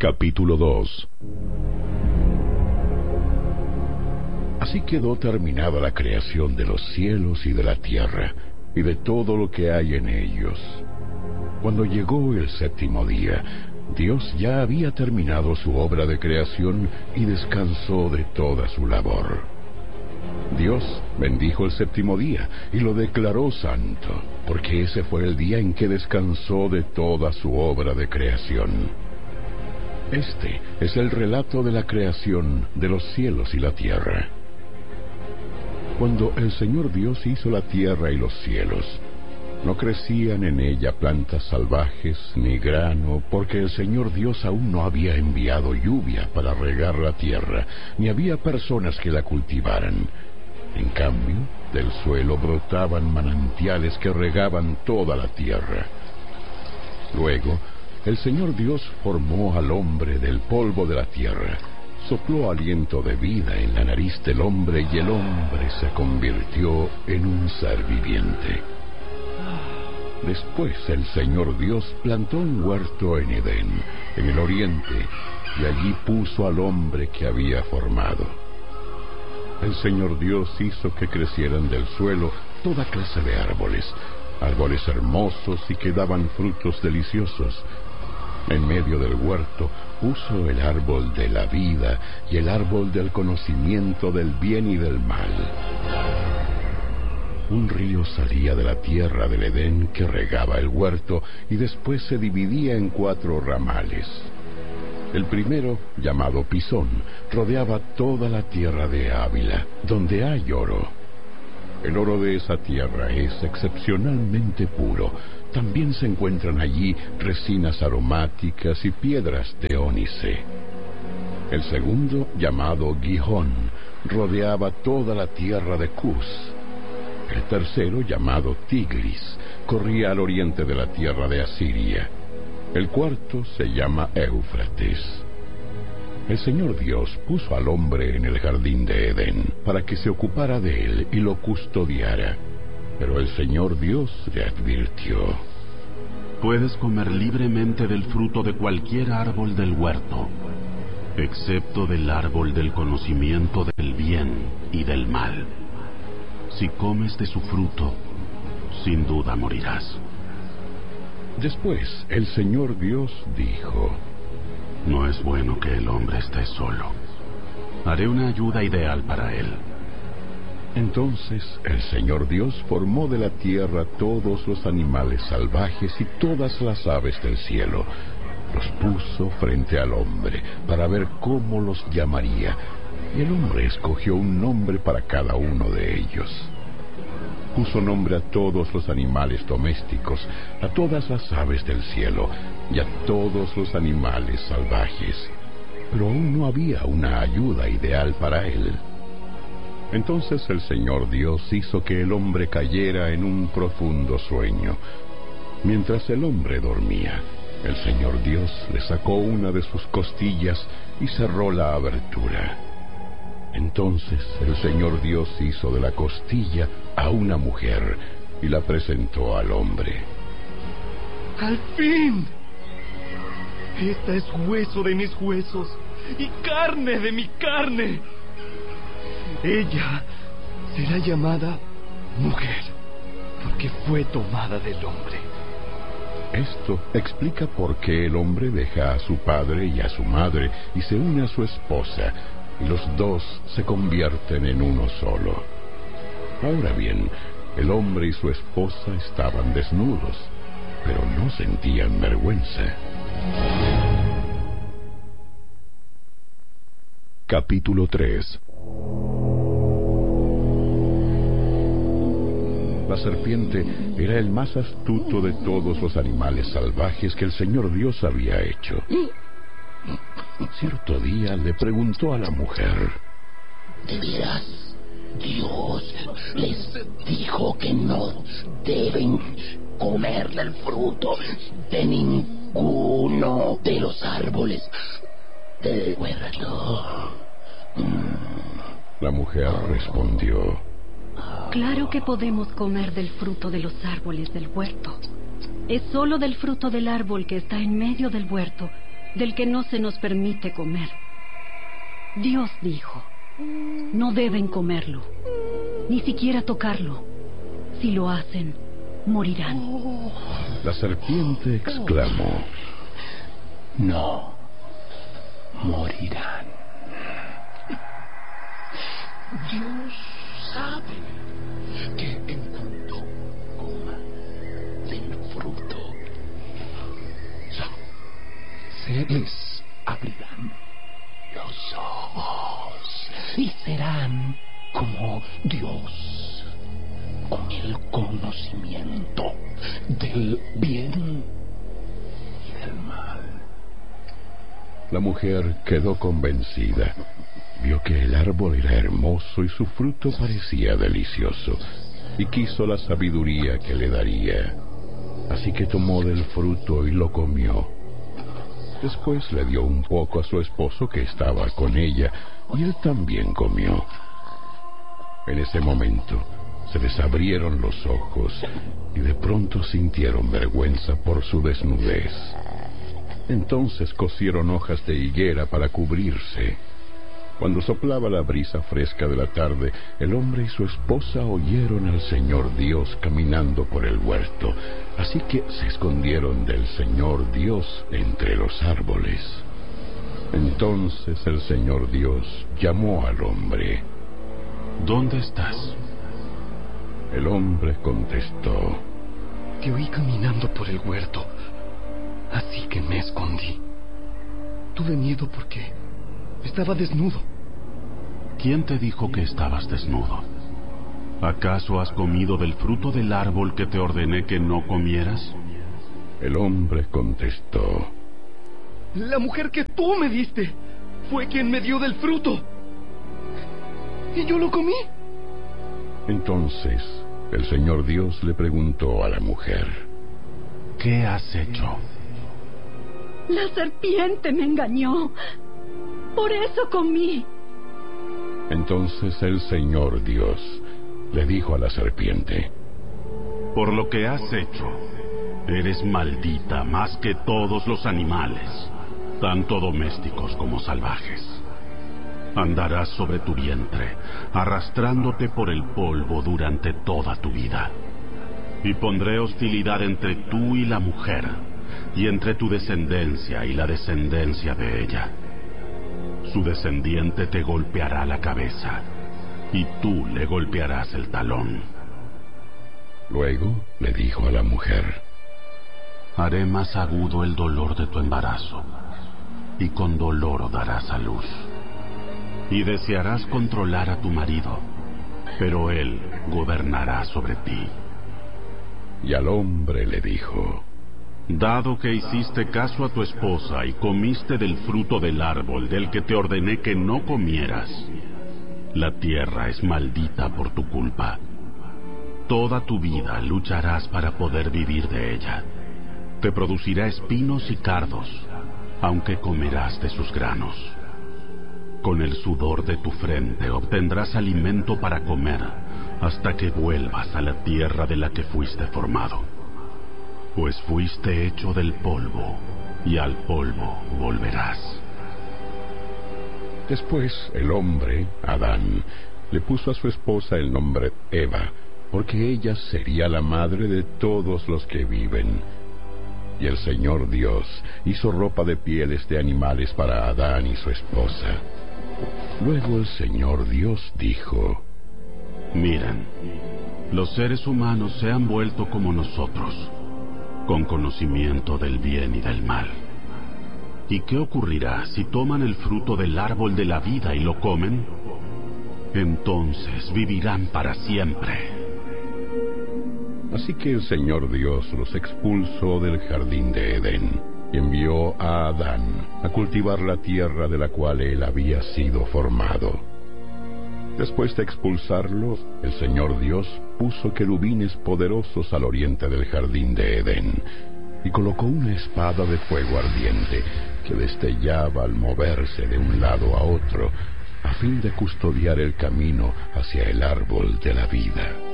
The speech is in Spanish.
Capítulo 2. Así quedó terminada la creación de los cielos y de la tierra, y de todo lo que hay en ellos. Cuando llegó el séptimo día, Dios ya había terminado su obra de creación y descansó de toda su labor. Dios bendijo el séptimo día y lo declaró santo, porque ese fue el día en que descansó de toda su obra de creación. Este es el relato de la creación de los cielos y la tierra. Cuando el Señor Dios hizo la tierra y los cielos, no crecían en ella plantas salvajes ni grano, porque el Señor Dios aún no había enviado lluvia para regar la tierra, ni había personas que la cultivaran. En cambio, del suelo brotaban manantiales que regaban toda la tierra. Luego, el Señor Dios formó al hombre del polvo de la tierra, sopló aliento de vida en la nariz del hombre y el hombre se convirtió en un ser viviente. Después el Señor Dios plantó un huerto en Edén, en el oriente, y allí puso al hombre que había formado. El Señor Dios hizo que crecieran del suelo toda clase de árboles, árboles hermosos y que daban frutos deliciosos. En medio del huerto puso el árbol de la vida y el árbol del conocimiento del bien y del mal. Un río salía de la tierra del Edén que regaba el huerto y después se dividía en 4 ramales. El primero, llamado Pisón, rodeaba toda la tierra de Ávila, donde hay oro. El oro de esa tierra es excepcionalmente puro. También se encuentran allí resinas aromáticas y piedras de ónice. El segundo, llamado Gihón, rodeaba toda la tierra de Cus. El tercero, llamado Tigris, corría al oriente de la tierra de Asiria. El cuarto se llama Éufrates. El Señor Dios puso al hombre en el jardín de Edén para que se ocupara de él y lo custodiara. Pero el Señor Dios le advirtió: puedes comer libremente del fruto de cualquier árbol del huerto, excepto del árbol del conocimiento del bien y del mal. Si comes de su fruto, sin duda morirás. Después el Señor Dios dijo: no es bueno que el hombre esté solo. Haré una ayuda ideal para él. Entonces el Señor Dios formó de la tierra todos los animales salvajes y todas las aves del cielo. Los puso frente al hombre para ver cómo los llamaría, y el hombre escogió un nombre para cada uno de ellos. Puso nombre a todos los animales domésticos, a todas las aves del cielo y a todos los animales salvajes. Pero aún no había una ayuda ideal para él. Entonces el Señor Dios hizo que el hombre cayera en un profundo sueño. Mientras el hombre dormía, el Señor Dios le sacó una de sus costillas y cerró la abertura. Entonces el Señor Dios hizo de la costilla a una mujer y la presentó al hombre. ¡Al fin! Esta es hueso de mis huesos y carne de mi carne. Ella será llamada mujer, porque fue tomada del hombre. Esto explica por qué el hombre deja a su padre y a su madre y se une a su esposa, y los dos se convierten en uno solo. Ahora bien, el hombre y su esposa estaban desnudos, pero no sentían vergüenza. Capítulo 3. La serpiente era el más astuto de todos los animales salvajes que el Señor Dios había hecho. Cierto día le preguntó a la mujer: ¿de veras Dios les dijo que no deben comer del fruto de ninguno de los árboles del huerto? La mujer respondió: claro que podemos comer del fruto de los árboles del huerto. Es solo del fruto del árbol que está en medio del huerto del que no se nos permite comer. Dios dijo, no deben comerlo, ni siquiera tocarlo. Si lo hacen, morirán. La serpiente exclamó, no morirán. Dios sabe que en cuanto coma del fruto, se les abrirán los ojos y serán como Dios, con el conocimiento del bien y del mal. La mujer quedó convencida. Vio que el árbol era hermoso y su fruto parecía delicioso, y quiso la sabiduría que le daría. Así que tomó del fruto y lo comió. Después le dio un poco a su esposo que estaba con ella, y él también comió. En ese momento se les abrieron los ojos y de pronto sintieron vergüenza por su desnudez. Entonces cosieron hojas de higuera para cubrirse. Cuando soplaba la brisa fresca de la tarde, el hombre y su esposa oyeron al Señor Dios caminando por el huerto, así que se escondieron del Señor Dios entre los árboles. Entonces el Señor Dios llamó al hombre. ¿Dónde estás? El hombre contestó, te oí caminando por el huerto, así que me escondí. Tuve miedo porque estaba desnudo. ¿Quién te dijo que estabas desnudo? ¿Acaso has comido del fruto del árbol que te ordené que no comieras? El hombre contestó, la mujer que tú me diste fue quien me dio del fruto. Y yo lo comí. Entonces el Señor Dios le preguntó a la mujer, ¿qué has hecho? La serpiente me engañó. Por eso comí. Entonces el Señor Dios le dijo a la serpiente, por lo que has hecho, eres maldita más que todos los animales, tanto domésticos como salvajes. Andarás sobre tu vientre, arrastrándote por el polvo durante toda tu vida. Y pondré hostilidad entre tú y la mujer, y entre tu descendencia y la descendencia de ella. Su descendiente te golpeará la cabeza, y tú le golpearás el talón. Luego le dijo a la mujer, haré más agudo el dolor de tu embarazo, y con dolor darás a luz. Y desearás controlar a tu marido, pero él gobernará sobre ti. Y al hombre le dijo, dado que hiciste caso a tu esposa y comiste del fruto del árbol del que te ordené que no comieras, la tierra es maldita por tu culpa. Toda tu vida lucharás para poder vivir de ella. Te producirá espinos y cardos, aunque comerás de sus granos. Con el sudor de tu frente obtendrás alimento para comer hasta que vuelvas a la tierra de la que fuiste formado. Pues fuiste hecho del polvo, y al polvo volverás. Después el hombre, Adán, le puso a su esposa el nombre Eva, porque ella sería la madre de todos los que viven. Y el Señor Dios hizo ropa de pieles de animales para Adán y su esposa. Luego el Señor Dios dijo, miren, los seres humanos se han vuelto como nosotros, con conocimiento del bien y del mal. ¿Y qué ocurrirá si toman el fruto del árbol de la vida y lo comen? Entonces vivirán para siempre. Así que el Señor Dios los expulsó del jardín de Edén y envió a Adán a cultivar la tierra de la cual él había sido formado. Después de expulsarlos, el Señor Dios puso querubines poderosos al oriente del jardín de Edén y colocó una espada de fuego ardiente que destellaba al moverse de un lado a otro a fin de custodiar el camino hacia el árbol de la vida.